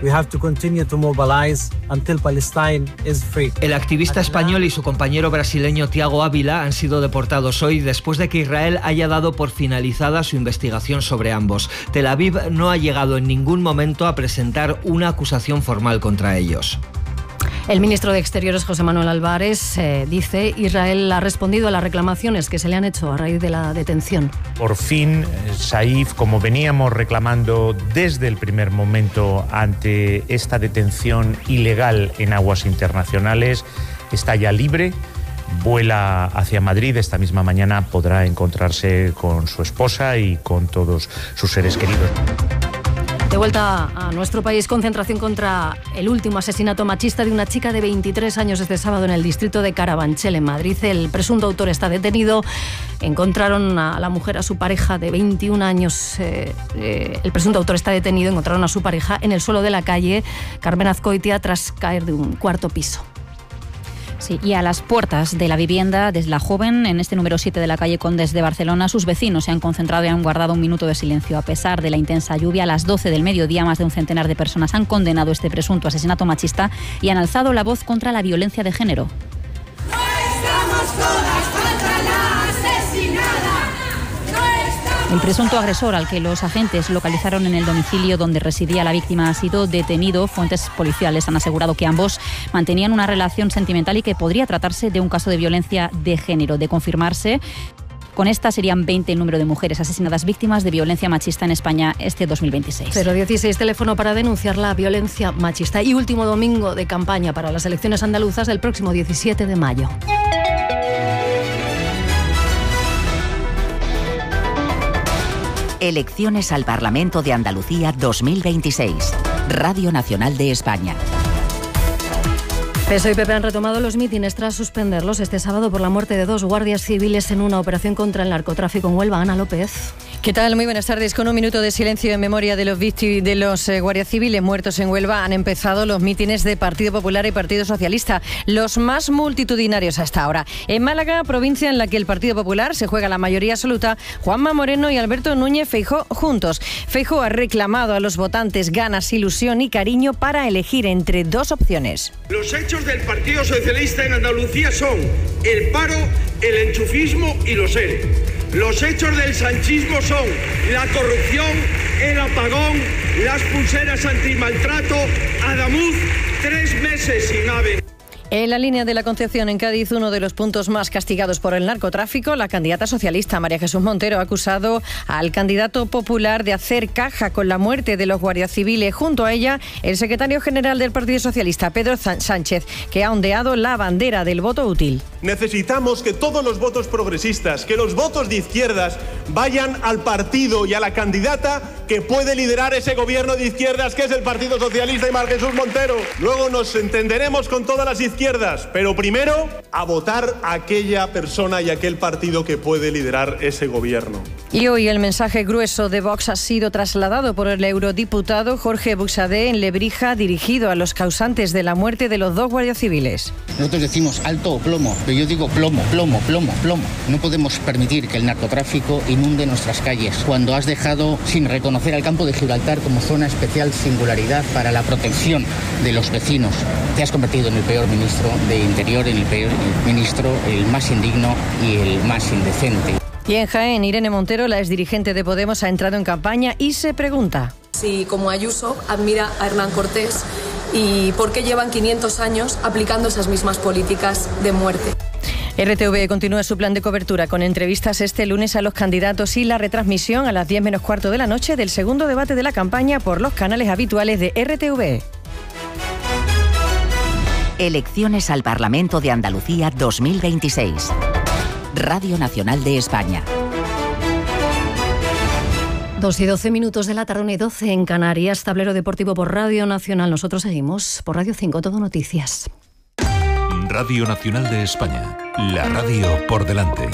El activista español y su compañero brasileño Tiago Ávila han sido deportados hoy después de que Israel haya dado por finalizada su investigación sobre ambos. Tel Aviv no ha llegado en ningún momento a presentar una acusación formal contra ellos. El ministro de Exteriores, José Manuel Álvarez, dice Israel ha respondido a las reclamaciones que se le han hecho a raíz de la detención. Por fin, Saif, como veníamos reclamando desde el primer momento ante esta detención ilegal en aguas internacionales, está ya libre, vuela hacia Madrid. Esta misma mañana podrá encontrarse con su esposa y con todos sus seres queridos. De vuelta a nuestro país, concentración contra el último asesinato machista de una chica de 23 años este sábado en el distrito de Carabanchel, en Madrid. El presunto autor está detenido. Encontraron a la mujer, a su pareja de 21 años. El presunto autor está detenido. Encontraron a su pareja en el suelo de la calle Carmen Azcoitia tras caer de un cuarto piso. Sí, y a las puertas de la vivienda de la joven, en este número 7 de la calle Condes de Barcelona, sus vecinos se han concentrado y han guardado un minuto de silencio. A pesar de la intensa lluvia, a las 12 del mediodía, más de un centenar de personas han condenado este presunto asesinato machista y han alzado la voz contra la violencia de género. No estamos todas contra la asesinada. El presunto agresor, al que los agentes localizaron en el domicilio donde residía la víctima, ha sido detenido. Fuentes policiales han asegurado que ambos mantenían una relación sentimental y que podría tratarse de un caso de violencia de género. De confirmarse, con esta serían 20 el número de mujeres asesinadas víctimas de violencia machista en España este 2026. 016, teléfono para denunciar la violencia machista. Y último domingo de campaña para las elecciones andaluzas del próximo 17 de mayo. Elecciones al Parlamento de Andalucía 2026. Radio Nacional de España. PSOE y PP han retomado los mítines tras suspenderlos este sábado por la muerte de 2 guardias civiles en una operación contra el narcotráfico en Huelva. Ana López. ¿Qué tal? Muy buenas tardes. Con un minuto de silencio en memoria de los guardias civiles muertos en Huelva, han empezado los mítines de Partido Popular y Partido Socialista, los más multitudinarios hasta ahora. En Málaga, provincia en la que el Partido Popular se juega la mayoría absoluta, Juanma Moreno y Alberto Núñez Feijóo juntos. Feijóo ha reclamado a los votantes ganas, ilusión y cariño para elegir entre 2 opciones. Los hechos del Partido Socialista en Andalucía son el paro, el enchufismo y los ERE. Los hechos del sanchismo son la corrupción, el apagón, las pulseras antimaltrato, Adamuz, 3 meses sin AVE. En la línea de la Concepción, en Cádiz, uno de los puntos más castigados por el narcotráfico, la candidata socialista María Jesús Montero ha acusado al candidato popular de hacer caja con la muerte de los guardias civiles. Junto a ella, el secretario general del Partido Socialista, Pedro Sánchez, que ha ondeado la bandera del voto útil. Necesitamos que todos los votos progresistas, que los votos de izquierdas vayan al partido y a la candidata que puede liderar ese gobierno de izquierdas, que es el Partido Socialista y María Jesús Montero. Luego nos entenderemos con todas las izquierdas, pero primero a votar a aquella persona y aquel partido que puede liderar ese gobierno. Y hoy el mensaje grueso de Vox ha sido trasladado por el eurodiputado Jorge Buxadé en Lebrija, dirigido a los causantes de la muerte de los 2 guardias civiles. Nosotros decimos alto o plomo, pero yo digo plomo, plomo, plomo, plomo. No podemos permitir que el narcotráfico inunde nuestras calles cuando has dejado sin reconocer al campo de Gibraltar como zona especial singularidad para la protección de los vecinos. Te has convertido en el peor ministro de Interior, en el peor ministro, el más indigno y el más indecente. Y en Jaén, Irene Montero, la exdirigente de Podemos, ha entrado en campaña y se pregunta si, como Ayuso, admira a Hernán Cortés y por qué llevan 500 años aplicando esas mismas políticas de muerte. RTV continúa su plan de cobertura con entrevistas este lunes a los candidatos y la retransmisión a las 10 menos cuarto de la noche del segundo debate de la campaña por los canales habituales de RTV. Elecciones al Parlamento de Andalucía 2026. Radio Nacional de España. 2:12 de la tarde, 1:12 en Canarias. Tablero deportivo por Radio Nacional. Nosotros seguimos por Radio 5, Todo Noticias. Radio Nacional de España. La radio por delante.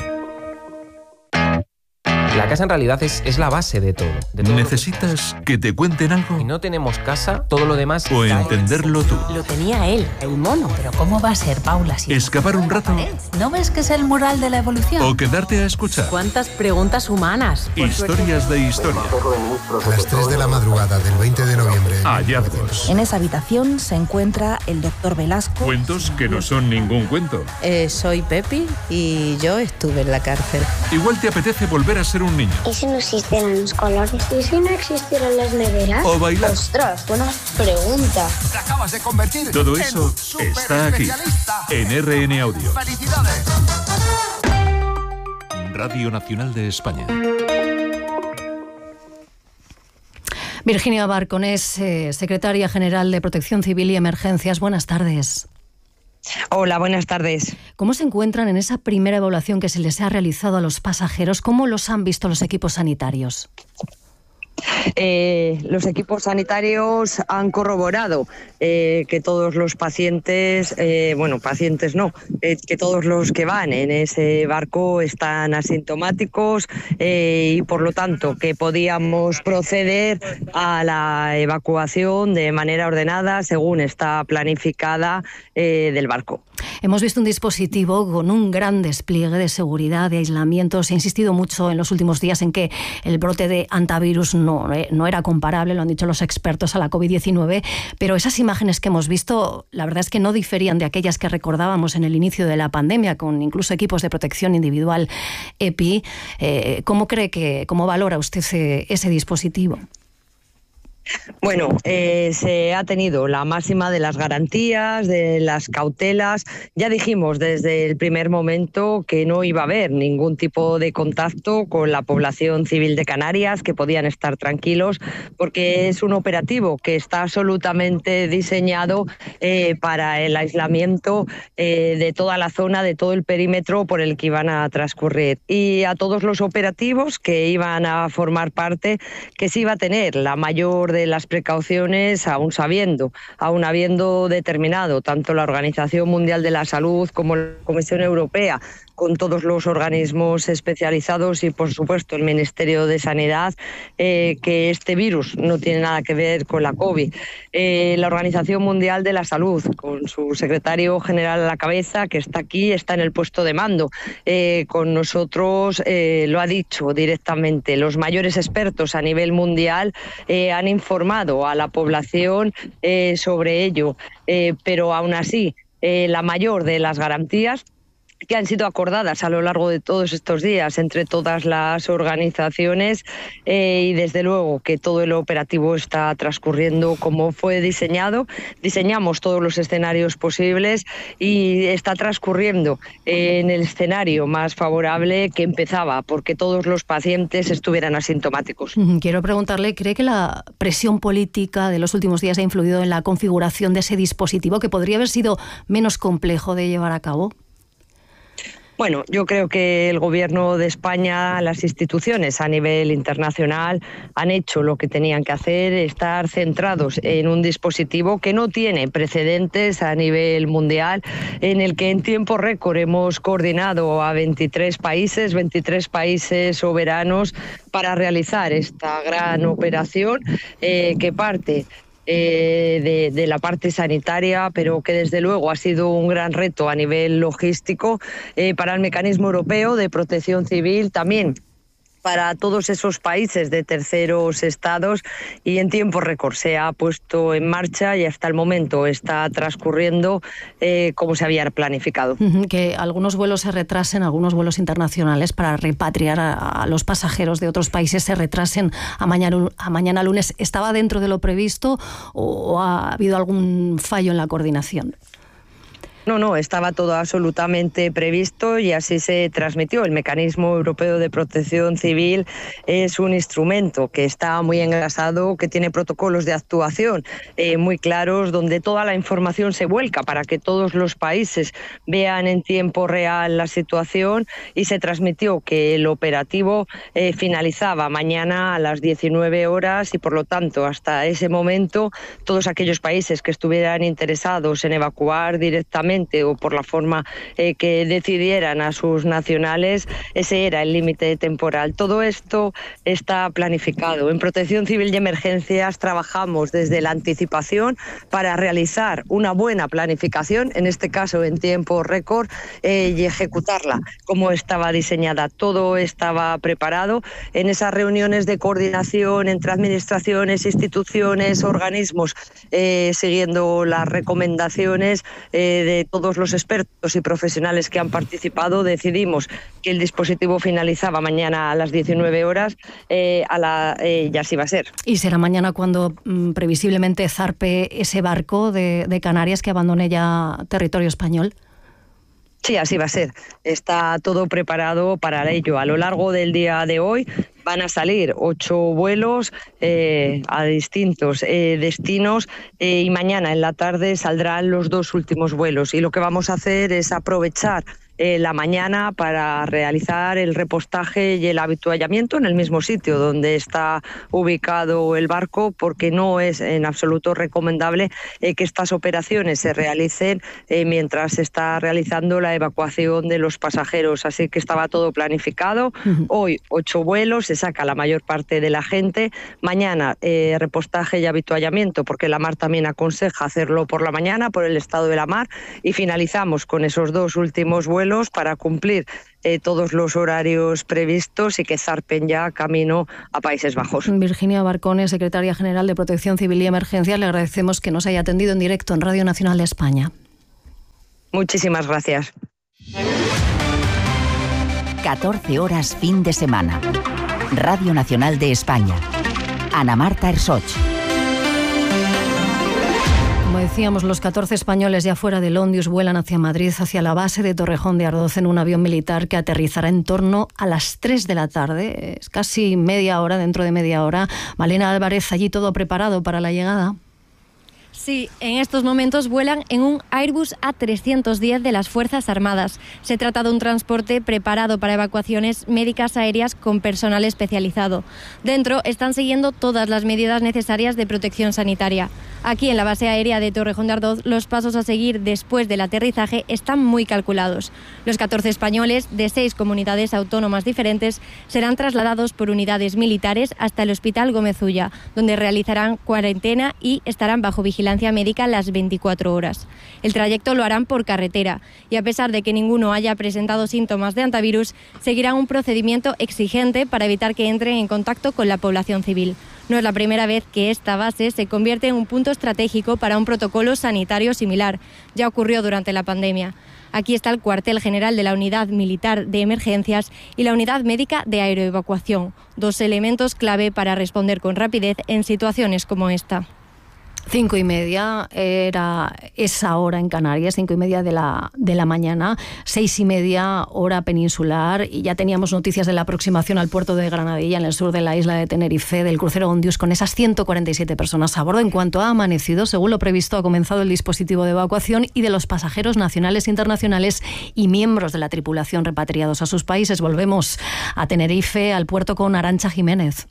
La casa en realidad es la base de todo. ¿Necesitas que te cuenten algo? Si no tenemos casa, todo lo demás... O entenderlo tú. Lo tenía él, el mono. Pero ¿cómo va a ser, Paula? Si ¿Escapar un rato? ¿No ves que es el mural de la evolución? ¿O quedarte a escuchar? ¿Cuántas preguntas humanas? Historias de historia. A las 3 de la madrugada del 20 de noviembre. Hallazgos. En esa habitación se encuentra el doctor Velasco. Cuentos que no son ningún cuento. Soy Pepi y yo estuve en la cárcel. Igual te apetece volver a ser ser un niño. ¿Y si no existieran los colores? ¿Y si no existieran las neveras? O bailar. Ostras, buena pregunta. Te acabas de convertir Todo en eso un súper está aquí, especialista. en RN Audio. ¡Felicidades! Radio Nacional de España. Virginia Barconés, secretaria general de Protección Civil y Emergencias. Buenas tardes. Hola, buenas tardes. ¿Cómo se encuentran en esa primera evaluación que se les ha realizado a los pasajeros? ¿Cómo los han visto los equipos sanitarios? Los equipos sanitarios han corroborado que todos los pacientes, que todos los que van en ese barco están asintomáticos y por lo tanto que podíamos proceder a la evacuación de manera ordenada según está planificada del barco. Hemos visto un dispositivo con un gran despliegue de seguridad, de aislamiento. Se ha insistido mucho en los últimos días en que el brote de hantavirus no era comparable, lo han dicho los expertos, a la COVID-19, pero esas imágenes que hemos visto, la verdad es que no diferían de aquellas que recordábamos en el inicio de la pandemia, con incluso equipos de protección individual EPI. ¿Cómo valora usted ese dispositivo? Bueno, se ha tenido la máxima de las garantías, de las cautelas. Ya dijimos desde el primer momento que no iba a haber ningún tipo de contacto con la población civil de Canarias, que podían estar tranquilos, porque es un operativo que está absolutamente diseñado para el aislamiento de toda la zona, de todo el perímetro por el que iban a transcurrir. Y a todos los operativos que iban a formar parte, que se iba a tener la mayor de las precauciones, aún habiendo determinado tanto la Organización Mundial de la Salud como la Comisión Europea, con todos los organismos especializados y, por supuesto, el Ministerio de Sanidad, que este virus no tiene nada que ver con la COVID. La Organización Mundial de la Salud, con su secretario general a la cabeza, que está aquí, está en el puesto de mando. Con nosotros lo ha dicho directamente. Los mayores expertos a nivel mundial han informado a la población sobre ello, pero aún así, la mayor de las garantías que han sido acordadas a lo largo de todos estos días entre todas las organizaciones y desde luego que todo el operativo está transcurriendo como fue diseñado. Diseñamos todos los escenarios posibles y está transcurriendo en el escenario más favorable que empezaba, porque todos los pacientes estuvieran asintomáticos. Quiero preguntarle, ¿cree que la presión política de los últimos días ha influido en la configuración de ese dispositivo, que podría haber sido menos complejo de llevar a cabo? Bueno, yo creo que el Gobierno de España, las instituciones a nivel internacional han hecho lo que tenían que hacer, estar centrados en un dispositivo que no tiene precedentes a nivel mundial, en el que en tiempo récord hemos coordinado a 23 países soberanos para realizar esta gran operación que parte de la parte sanitaria, pero que desde luego ha sido un gran reto a nivel logístico para el Mecanismo Europeo de Protección Civil, también para todos esos países de terceros estados, y en tiempo récord se ha puesto en marcha y hasta el momento está transcurriendo como se había planificado. Que algunos vuelos se retrasen, algunos vuelos internacionales para repatriar a los pasajeros de otros países se retrasen a mañana lunes. ¿Estaba dentro de lo previsto o ha habido algún fallo en la coordinación? No, estaba todo absolutamente previsto y así se transmitió. El Mecanismo Europeo de Protección Civil es un instrumento que está muy engrasado, que tiene protocolos de actuación muy claros, donde toda la información se vuelca para que todos los países vean en tiempo real la situación, y se transmitió que el operativo finalizaba mañana a las 19 horas y por lo tanto hasta ese momento todos aquellos países que estuvieran interesados en evacuar directamente o por la forma que decidieran a sus nacionales, ese era el límite temporal. Todo esto está planificado. En Protección Civil y Emergencias trabajamos desde la anticipación para realizar una buena planificación, en este caso en tiempo récord, y ejecutarla como estaba diseñada. Todo estaba preparado. En esas reuniones de coordinación entre administraciones, instituciones, organismos, siguiendo las recomendaciones de todos los expertos y profesionales que han participado decidimos que el dispositivo finalizaba mañana a las 19 horas, ya así va a ser. Y será mañana cuando previsiblemente zarpe ese barco de Canarias que abandone ya territorio español. Sí, así va a ser. Está todo preparado para ello. A lo largo del día de hoy van a salir 8 vuelos a distintos destinos y mañana en la tarde saldrán los 2 últimos vuelos. Y lo que vamos a hacer es aprovechar la mañana para realizar el repostaje y el habituallamiento en el mismo sitio donde está ubicado el barco, porque no es en absoluto recomendable que estas operaciones se realicen mientras se está realizando la evacuación de los pasajeros. Así que estaba todo planificado. Hoy 8 vuelos, se saca la mayor parte de la gente. Mañana repostaje y habituallamiento, porque la mar también aconseja hacerlo por la mañana por el estado de la mar, y finalizamos con esos 2 últimos vuelos para cumplir todos los horarios previstos y que zarpen ya camino a Países Bajos. Virginia Barcone, secretaria general de Protección Civil y Emergencias, le agradecemos que nos haya atendido en directo en Radio Nacional de España. Muchísimas gracias. 14 horas fin de semana. Radio Nacional de España. Ana Marta Ersoch. Como decíamos, los 14 españoles ya fuera del Ondius vuelan hacia Madrid, hacia la base de Torrejón de Ardoz, en un avión militar que aterrizará en torno a las 3 de la tarde. Es casi media hora, dentro de media hora. Malena Álvarez, allí todo preparado para la llegada. Sí, en estos momentos vuelan en un Airbus A310 de las Fuerzas Armadas. Se trata de un transporte preparado para evacuaciones médicas aéreas con personal especializado. Dentro están siguiendo todas las medidas necesarias de protección sanitaria. Aquí en la base aérea de Torrejón de Ardoz, los pasos a seguir después del aterrizaje están muy calculados. Los 14 españoles de 6 comunidades autónomas diferentes serán trasladados por unidades militares hasta el Hospital Gómez Ulla, donde realizarán cuarentena y estarán bajo vigilancia médica las 24 horas. El trayecto lo harán por carretera y, a pesar de que ninguno haya presentado síntomas de antivirus, seguirán un procedimiento exigente para evitar que entren en contacto con la población civil. No es la primera vez que esta base se convierte en un punto estratégico para un protocolo sanitario similar. Ya ocurrió durante la pandemia. Aquí está el cuartel general de la Unidad Militar de Emergencias y la Unidad Médica de Aeroevacuación, 2 elementos clave para responder con rapidez en situaciones como esta. 5:30 era esa hora en Canarias, 5:30 de la mañana, 6:30 hora peninsular, y ya teníamos noticias de la aproximación al puerto de Granadilla, en el sur de la isla de Tenerife, del crucero Ondius, con esas 147 personas a bordo. En cuanto ha amanecido, según lo previsto, ha comenzado el dispositivo de evacuación y de los pasajeros nacionales e internacionales y miembros de la tripulación repatriados a sus países. Volvemos a Tenerife, al puerto, con Arantxa Jiménez.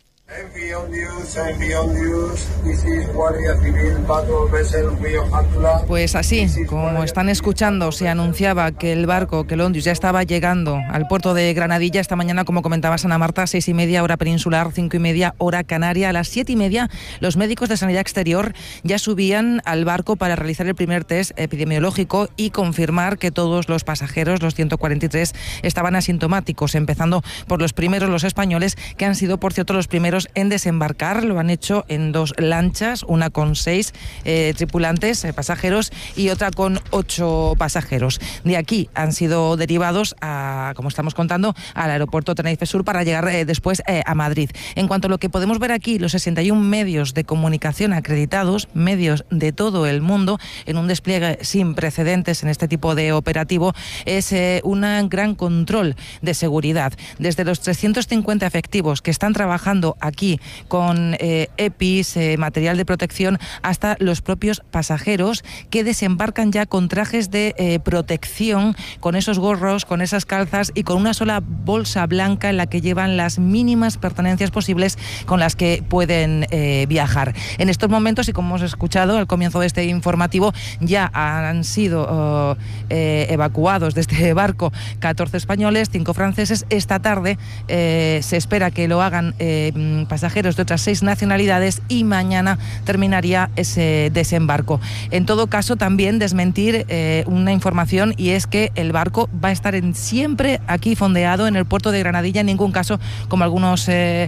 Pues así, como están escuchando, se anunciaba que el barco, que el Ondius, ya estaba llegando al puerto de Granadilla esta mañana, como comentabas, Ana Marta, 6:30 hora peninsular, 5:30 hora canaria. A las 7:30 los médicos de Sanidad Exterior ya subían al barco para realizar el primer test epidemiológico y confirmar que todos los pasajeros, los 143, estaban asintomáticos, empezando por los primeros, los españoles, que han sido, por cierto, los primeros en desembarcar. Lo han hecho en 2 lanchas, una con 6 tripulantes, pasajeros, y otra con 8 pasajeros. De aquí han sido derivados, como estamos contando, al aeropuerto Tenerife Sur para llegar después a Madrid. En cuanto a lo que podemos ver aquí, los 61 medios de comunicación acreditados, medios de todo el mundo, en un despliegue sin precedentes en este tipo de operativo, es un gran control de seguridad. Desde los 350 efectivos que están trabajando aquí con EPIs, material de protección, hasta los propios pasajeros que desembarcan ya con trajes de protección, con esos gorros, con esas calzas y con una sola bolsa blanca en la que llevan las mínimas pertenencias posibles con las que pueden viajar. En estos momentos, y como hemos escuchado al comienzo de este informativo, ya han sido evacuados de este barco 14 españoles, 5 franceses. Esta tarde se espera que lo hagan con pasajeros de otras 6 nacionalidades y mañana terminaría ese desembarco. En todo caso, también desmentir una información, y es que el barco va a estar siempre aquí fondeado en el puerto de Granadilla. En ningún caso, como algunos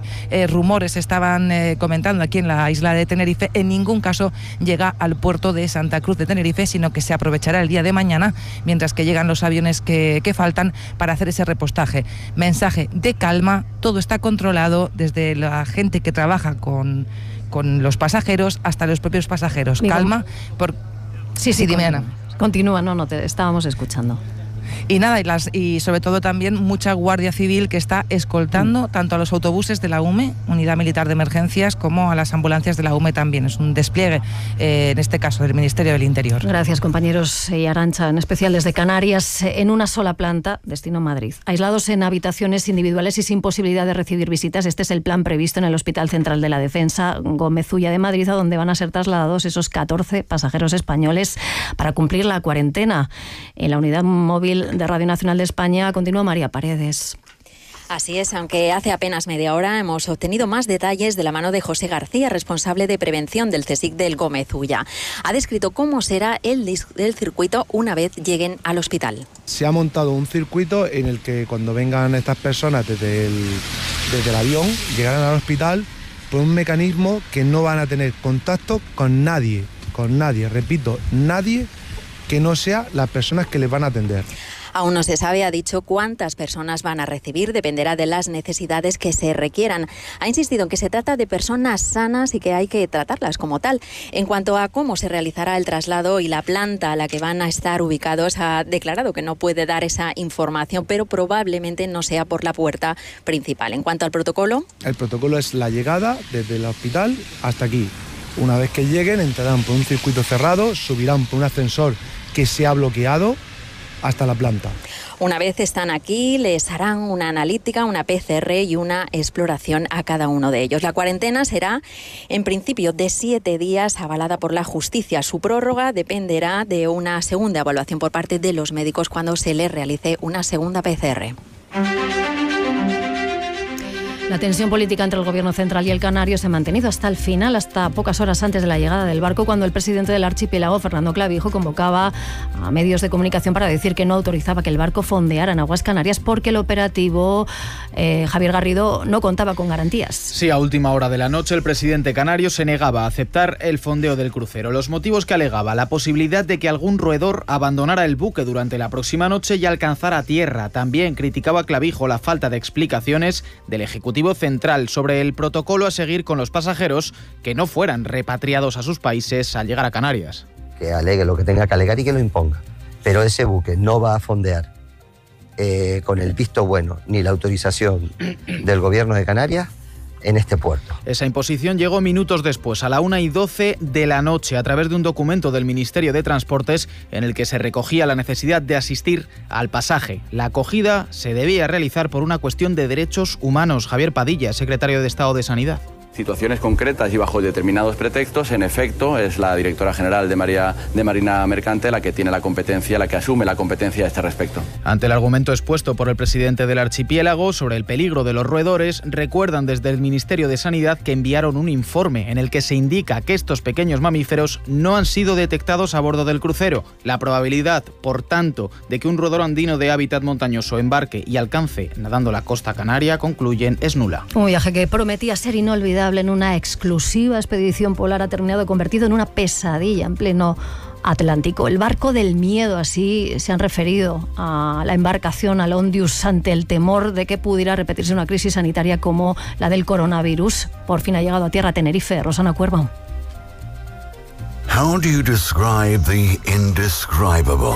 rumores estaban comentando aquí en la isla de Tenerife, en ningún caso llega al puerto de Santa Cruz de Tenerife, sino que se aprovechará el día de mañana mientras que llegan los aviones que faltan para hacer ese repostaje. Mensaje de calma, todo está controlado, desde la gente que trabaja con los pasajeros hasta los propios pasajeros. Calma. Sí, dime, Ana. Continúa, te estábamos escuchando. Y nada, y sobre todo también mucha Guardia Civil que está escoltando tanto a los autobuses de la UME, Unidad Militar de Emergencias, como a las ambulancias de la UME también. Es un despliegue, en este caso, del Ministerio del Interior. Gracias, compañeros. Y Arantxa, en especial desde Canarias, en una sola planta, destino Madrid. Aislados en habitaciones individuales y sin posibilidad de recibir visitas, este es el plan previsto en el Hospital Central de la Defensa, Gómez Ulla de Madrid, a donde van a ser trasladados esos 14 pasajeros españoles para cumplir la cuarentena. En la unidad móvil de Radio Nacional de España continúa María Paredes. Así es, aunque hace apenas media hora hemos obtenido más detalles de la mano de José García, responsable de prevención del CSIC del Gómez Ulla. Ha descrito cómo será el circuito una vez lleguen al hospital. Se ha montado un circuito en el que cuando vengan estas personas desde el avión, llegarán al hospital por un mecanismo que no van a tener contacto con nadie, repito, nadie que no sea las personas que les van a atender. Aún no se sabe, ha dicho, cuántas personas van a recibir, dependerá de las necesidades que se requieran. Ha insistido en que se trata de personas sanas y que hay que tratarlas como tal. En cuanto a cómo se realizará el traslado y la planta a la que van a estar ubicados, ha declarado que no puede dar esa información, pero probablemente no sea por la puerta principal. En cuanto al protocolo... El protocolo es la llegada desde el hospital hasta aquí. Una vez que lleguen, entrarán por un circuito cerrado, subirán por un ascensor que se ha bloqueado hasta la planta. Una vez están aquí, les harán una analítica, una PCR y una exploración a cada uno de ellos. La cuarentena será, en principio, de 7 días, avalada por la justicia. Su prórroga dependerá de una segunda evaluación por parte de los médicos cuando se les realice una segunda PCR. La tensión política entre el Gobierno central y el canario se ha mantenido hasta el final, hasta pocas horas antes de la llegada del barco, cuando el presidente del archipiélago, Fernando Clavijo, convocaba a medios de comunicación para decir que no autorizaba que el barco fondeara en aguas canarias porque el operativo, Javier Garrido, no contaba con garantías. Sí, a última hora de la noche el presidente canario se negaba a aceptar el fondeo del crucero. Los motivos que alegaba: la posibilidad de que algún roedor abandonara el buque durante la próxima noche y alcanzara tierra. También criticaba Clavijo la falta de explicaciones del Ejecutivo Central sobre el protocolo a seguir con los pasajeros que no fueran repatriados a sus países al llegar a Canarias. Que alegue lo que tenga que alegar y que lo imponga, pero ese buque no va a fondear con el visto bueno ni la autorización del Gobierno de Canarias en este puerto. Esa imposición llegó minutos después, a la 1:12 de la noche, a través de un documento del Ministerio de Transportes en el que se recogía la necesidad de asistir al pasaje. La acogida se debía realizar por una cuestión de derechos humanos. Javier Padilla, secretario de Estado de Sanidad. Situaciones concretas y bajo determinados pretextos, en efecto, es la directora general de Marina Mercante la que tiene la competencia, la que asume la competencia a este respecto. Ante el argumento expuesto por el presidente del archipiélago sobre el peligro de los roedores, recuerdan desde el Ministerio de Sanidad que enviaron un informe en el que se indica que estos pequeños mamíferos no han sido detectados a bordo del crucero. La probabilidad, por tanto, de que un roedor andino de hábitat montañoso embarque y alcance nadando la costa canaria, concluyen, es nula. Un viaje que prometía ser inolvidable en una exclusiva expedición polar ha terminado convertido en una pesadilla en pleno Atlántico. El barco del miedo, así se han referido a la embarcación, al Ondius, ante el temor de que pudiera repetirse una crisis sanitaria como la del coronavirus. Por fin ha llegado a tierra Tenerife. Rosana Cuerva. How do you describe the indescribable?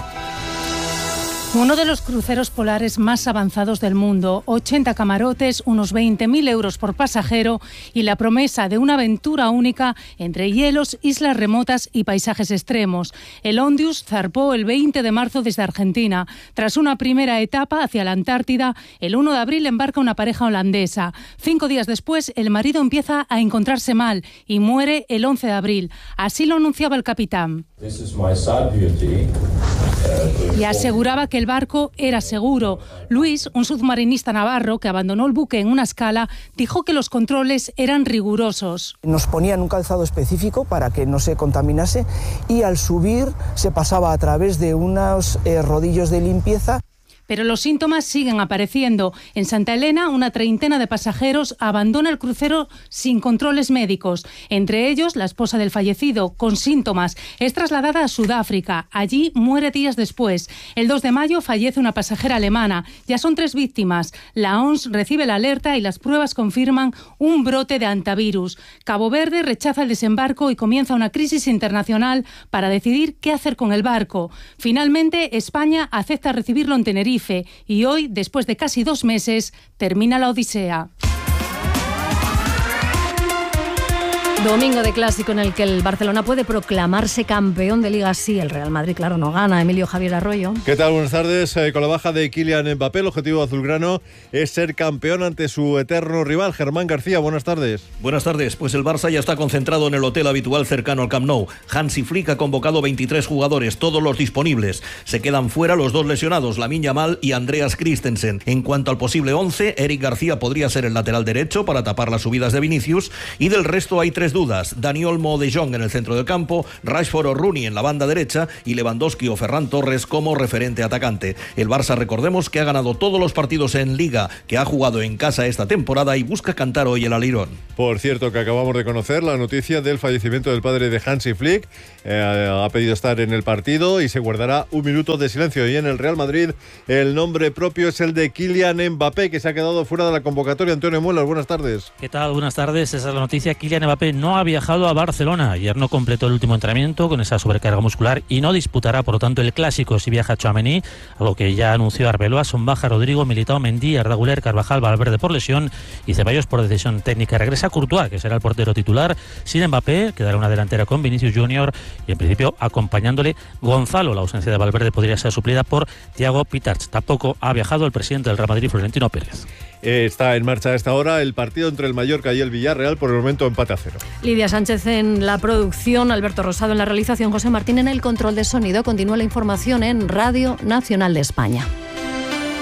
Uno de los cruceros polares más avanzados del mundo, 80 camarotes, unos 20.000 euros por pasajero y la promesa de una aventura única entre hielos, islas remotas y paisajes extremos. El Ondius zarpó el 20 de marzo desde Argentina. Tras una primera etapa hacia la Antártida, el 1 de abril embarca una pareja holandesa. 5 días después, el marido empieza a encontrarse mal y muere el 11 de abril. Así lo anunciaba el capitán. Y aseguraba que el barco era seguro. Luis, un submarinista navarro que abandonó el buque en una escala, dijo que los controles eran rigurosos. Nos ponían un calzado específico para que no se contaminase y al subir se pasaba a través de unos rodillos de limpieza. Pero los síntomas siguen apareciendo. En Santa Elena, una treintena de pasajeros abandona el crucero sin controles médicos. Entre ellos, la esposa del fallecido, con síntomas. Es trasladada a Sudáfrica. Allí muere días después. El 2 de mayo fallece una pasajera alemana. Ya son 3 víctimas. La OMS recibe la alerta y las pruebas confirman un brote de hantavirus. Cabo Verde rechaza el desembarco y comienza una crisis internacional para decidir qué hacer con el barco. Finalmente, España acepta recibirlo en Tenerife. Y hoy, después de casi 2 meses, termina la odisea. Domingo de clásico en el que el Barcelona puede proclamarse campeón de Liga. Sí, el Real Madrid, claro, no gana. Emilio Javier Arroyo. ¿Qué tal? Buenas tardes. Con la baja de Kylian Mbappé, el objetivo azulgrano es ser campeón ante su eterno rival, Germán García. Buenas tardes. Buenas tardes. Pues el Barça ya está concentrado en el hotel habitual cercano al Camp Nou. Hansi Flick ha convocado 23 jugadores, todos los disponibles. Se quedan fuera los 2 lesionados, Lamine Yamal y Andreas Christensen. En cuanto al posible 11, Eric García podría ser el lateral derecho para tapar las subidas de Vinicius, y del resto hay 3 dudas: Dani Olmo o De Jong en el centro del campo, Rashford o Rooney en la banda derecha y Lewandowski o Ferran Torres como referente atacante. El Barça, recordemos, que ha ganado todos los partidos en Liga que ha jugado en casa esta temporada y busca cantar hoy el alirón. Por cierto, que acabamos de conocer la noticia del fallecimiento del padre de Hansi Flick. Ha pedido estar en el partido y se guardará un minuto de silencio. Y en el Real Madrid el nombre propio es el de Kylian Mbappé, que se ha quedado fuera de la convocatoria. Antonio Muelas, buenas tardes. ¿Qué tal? Buenas tardes. Esa es la noticia. Kylian Mbappé no ha viajado a Barcelona. Ayer no completó el último entrenamiento con esa sobrecarga muscular y no disputará, por lo tanto, el clásico si viaja Tchouaméni, algo que ya anunció Arbeloa. Son baja Rodrigo, Militao, Mendy, Arda Güler, Carvajal, Valverde por lesión y Ceballos por decisión técnica. Regresa Courtois, que será el portero titular. Sin Mbappé, quedará una delantera con Vinicius Junior y en principio acompañándole Gonzalo. La ausencia de Valverde podría ser suplida por Thiago Pitarch. Tampoco ha viajado el presidente del Real Madrid, Florentino Pérez. Está en marcha a esta hora el partido entre el Mallorca y el Villarreal, por el momento empate a 0. Lidia Sánchez en la producción, Alberto Rosado en la realización, José Martín en el control de sonido. Continúa la información en Radio Nacional de España.